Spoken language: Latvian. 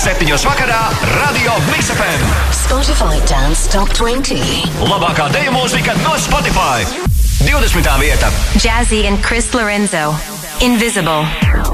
7. vakarā Radio Mix FM. Spotify Dance Top 20. Labākā deju mūzika no Spotify. 20. vieta. Jazzy and Chris Lorenzo. Invisible.